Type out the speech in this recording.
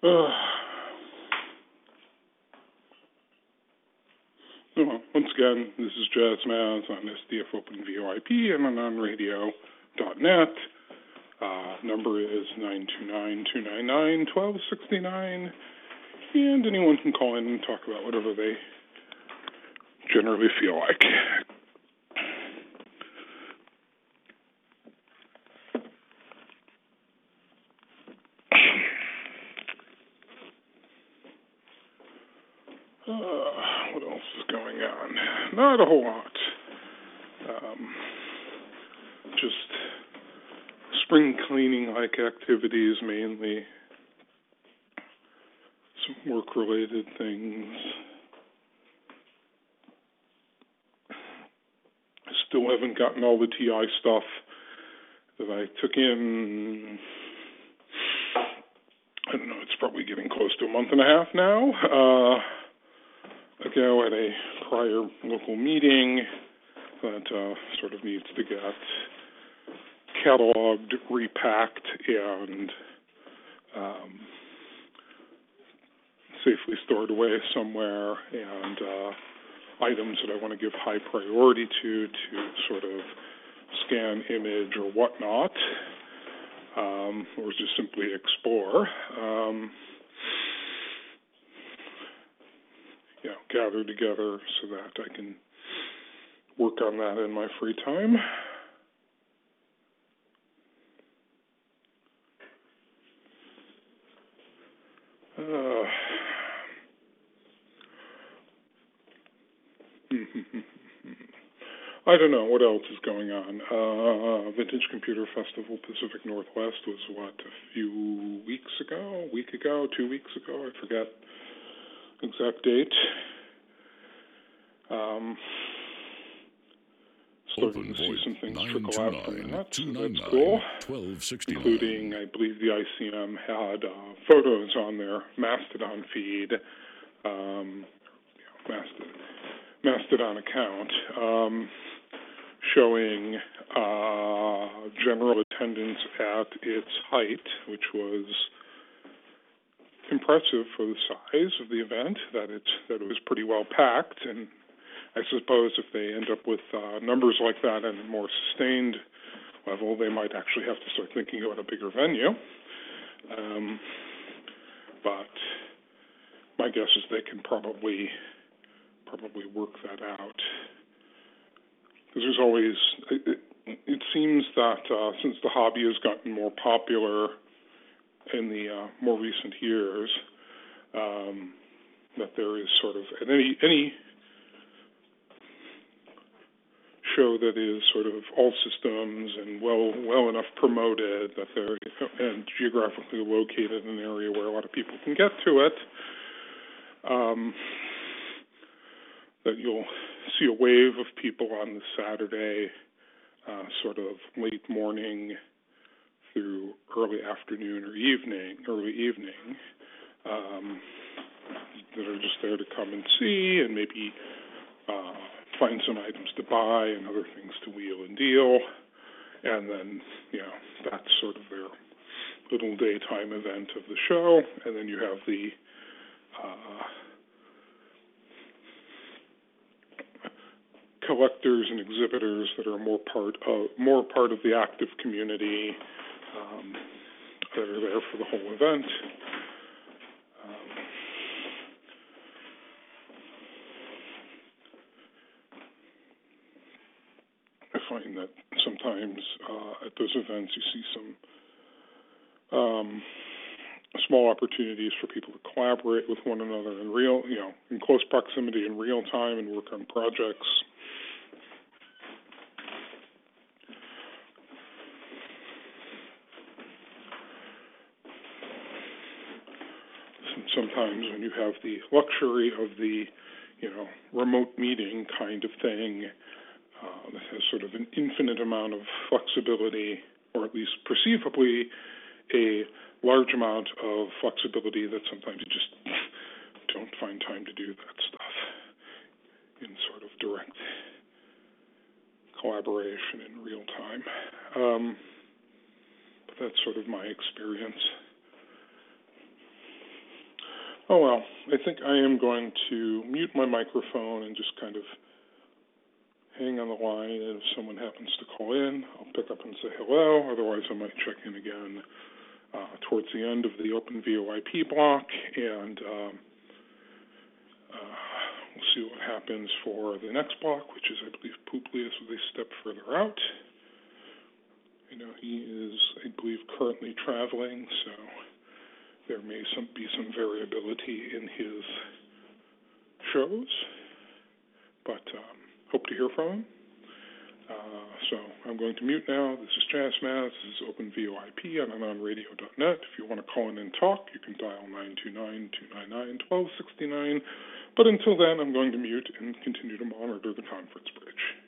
Uh, Once again, this is Jazz Maz on SDF Open VoIP and on radio.net. Number is 929-299-1269, and anyone can call in and talk about whatever they generally feel like. What else is going on? Not a whole lot. Just spring cleaning-like activities mainly. Some work-related things. Still haven't gotten all the TI stuff that I took in. I don't know, it's probably getting close to a month and a half now. Ago at a prior local meeting that sort of needs to get cataloged, repacked, and safely stored away somewhere, and items that I want to give high priority to sort of scan, image, or whatnot, or just simply explore. Gather together so that I can work on that in my free time. I don't know what else is going on. Vintage Computer Festival Pacific Northwest was, a few weeks ago, 2 weeks ago, I forget exact date. Starting to see some things trickle out from that, so that's cool. Including, I believe the ICM had photos on their Mastodon feed, Mastodon account, showing general attendance at its height, which was impressive for the size of the event, that it was pretty well packed. And I suppose if they end up with numbers like that at a more sustained level, they might actually have to start thinking about a bigger venue. But my guess is they can probably work that out. Because there's always, it seems that since the hobby has gotten more popular in the more recent years, that there is sort of, at any show that is sort of all systems and well enough promoted that they're and geographically located in an area where a lot of people can get to it, that you'll see a wave of people on the Saturday, sort of late morning through early afternoon or early evening, that are just there to come and see and maybe find some items to buy and other things to wheel and deal. And then, that's sort of their little daytime event of the show. And then you have the collectors and exhibitors that are more part of the active community, that are there for the whole event. I find that sometimes at those events you see some small opportunities for people to collaborate with one another in close proximity in real time and work on projects. Sometimes when you have the luxury of the, remote meeting kind of thing, that has sort of an infinite amount of flexibility, or at least perceivably a large amount of flexibility that sometimes you just don't find time to do that stuff in sort of direct collaboration in real time. But that's sort of my experience. Oh, well, I think I am going to mute my microphone and just kind of hang on the line, and if someone happens to call in, I'll pick up and say hello. Otherwise, I might check in again towards the end of the Open VoIP block, and we'll see what happens for the next block, which is, I believe, Publius with a step further out. I know he is, I believe, currently traveling, so there may be some variability in his shows, but hope to hear from him. So I'm going to mute now. This is JazzMath. This is Open VoIP on AnonRadio.net. If you want to call in and talk, you can dial 929-299-1269. But until then, I'm going to mute and continue to monitor the conference bridge.